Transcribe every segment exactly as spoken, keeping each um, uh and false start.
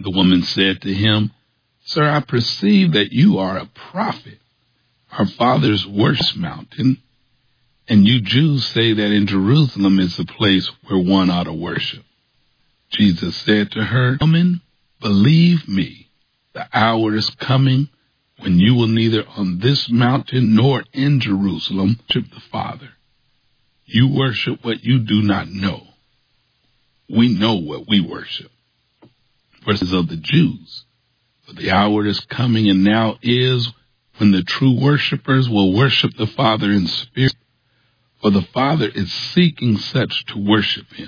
The woman said to him, Sir, I perceive that you are a prophet. Our fathers worship mountain, and you Jews say that in Jerusalem is the place where one ought to worship. Jesus said to her, Woman, believe me, the hour is coming when you will neither on this mountain nor in Jerusalem worship the Father. You worship what you do not know. We know what we worship. Verses of the Jews. For the hour is coming and now is when the true worshipers will worship the Father in spirit. For the Father is seeking such to worship him.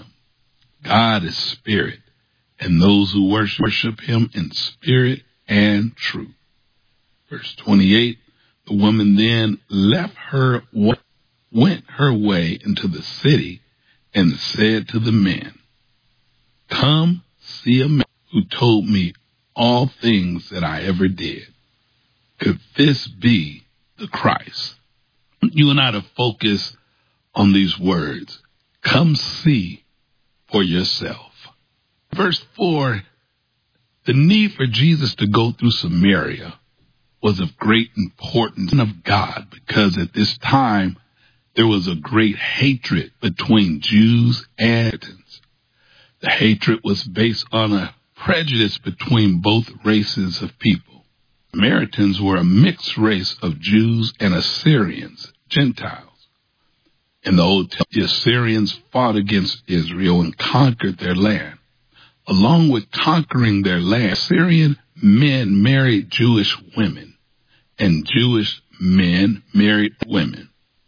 God is spirit, and those who worship, worship him in spirit and truth. Verse twenty-eight, the woman then left her, went her way into the city and said to the men, Come see a man who told me all things that I ever did. Could this be the Christ? You and I to focus on these words. Come see for yourself. Verse four, the need for Jesus to go through Samaria was of great importance of God, because at this time there was a great hatred between Jews and Samaritans. The hatred was based on a prejudice between both races of people. Samaritans were a mixed race of Jews and Assyrians, Gentiles. In the Old Testament, the Assyrians fought against Israel and conquered their land. Along with conquering their land, Assyrian men married Jewish women, and Jewish men married women.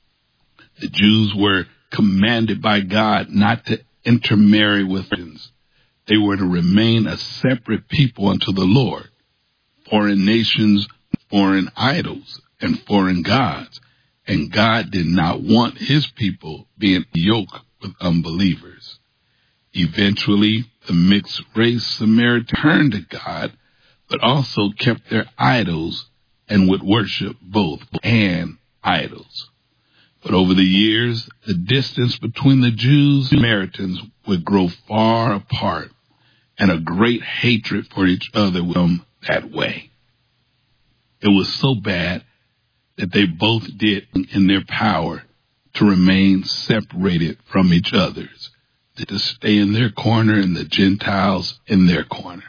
The Jews were commanded by God not to intermarry with foreigners. They were to remain a separate people unto the Lord. Foreign nations, foreign idols, and foreign gods. And God did not want his people being yoked with unbelievers. Eventually, the mixed race Samaritans turned to God, but also kept their idols and would worship both and idols. But over the years, the distance between the Jews and Samaritans would grow far apart, and a great hatred for each other would come that way. It was so bad that they both did in their power to remain separated from each other, to stay in their corner and the Gentiles in their corner.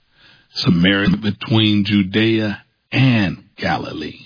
Samaria between Judea and Galilee.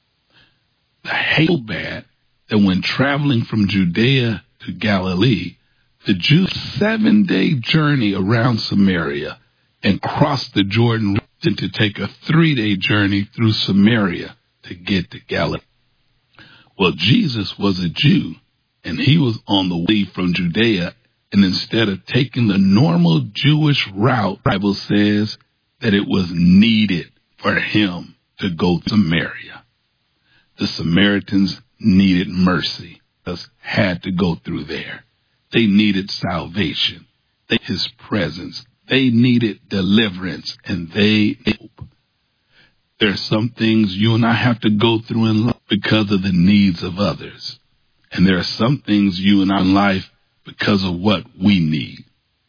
The hate was so bad that when traveling from Judea to Galilee, the Jews seven-day journey around Samaria and crossed the Jordan River to take a three-day journey through Samaria to get to Galilee. Well, Jesus was a Jew, and he was on the way from Judea, and instead of taking the normal Jewish route, the Bible says that it was needed for him to go to Samaria. The Samaritans needed mercy, thus had to go through there. They needed salvation, they his presence. They needed deliverance, and they hope. There are some things you and I have to go through in life because of the needs of others. And there are some things you and I in life because of what we need.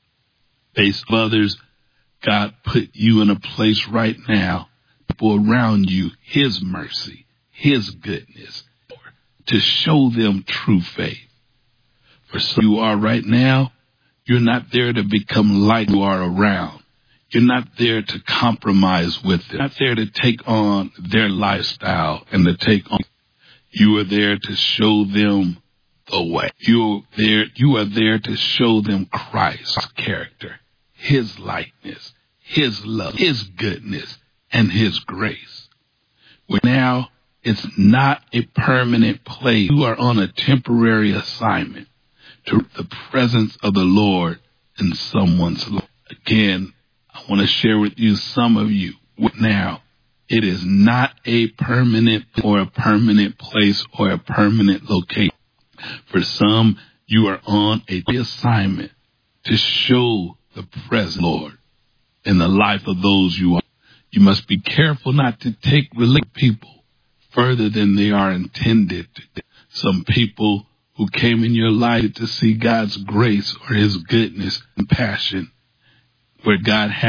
Based on others, God put you in a place right now, people around you, his mercy, his goodness, to show them true faith. For some you are right now, you're not there to become like you are around. You're not there to compromise with them. You're not there to take on their lifestyle and to take on. You are there to show them the way. You're there, you are there to show them Christ's character, his likeness, his love, his goodness, and his grace. Where now it's not a permanent place. You are on a temporary assignment to the presence of the Lord in someone's life. Again, I want to share with you, some of you now, it is not a permanent or a permanent place or a permanent location. For some, you are on a assignment to show the present Lord in the life of those you are. You must be careful not to take religious people further than they are intended to. Some people who came in your life to see God's grace or his goodness and passion, where God has